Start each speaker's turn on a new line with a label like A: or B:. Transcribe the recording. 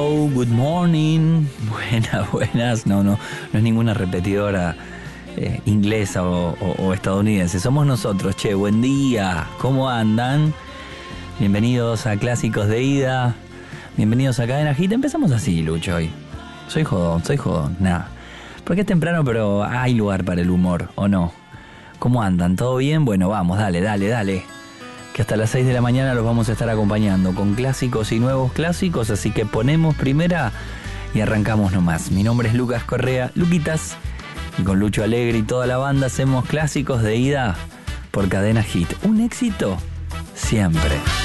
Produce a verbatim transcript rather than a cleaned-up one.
A: hello, good morning. Buenas, buenas. No, no, no es ninguna repetidora eh, inglesa o, o, o estadounidense. Somos nosotros, che, buen día. ¿Cómo andan? Bienvenidos a Clásicos de Ida. Bienvenidos a Cadena Hit. Empezamos así, Lucho, hoy. Soy jodón, soy jodón, nada. Porque es temprano, pero hay lugar para el humor, ¿o no? ¿Cómo andan? ¿Todo bien? Bueno, vamos, dale, dale, dale. Que hasta las seis de la mañana los vamos a estar acompañando con clásicos y nuevos clásicos, así que ponemos primera y arrancamos nomás. Mi nombre es Lucas Correa, Luquitas, y con Lucho Alegre y toda la banda hacemos Clásicos de Ida por Cadena Hit. Un éxito siempre.